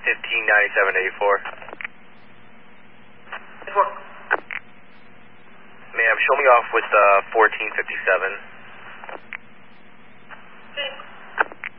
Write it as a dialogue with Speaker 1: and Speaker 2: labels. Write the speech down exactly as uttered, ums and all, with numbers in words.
Speaker 1: fifteen ninety-seven eighty-four. Ma'am, show me off with uh, fourteen fifty-seven.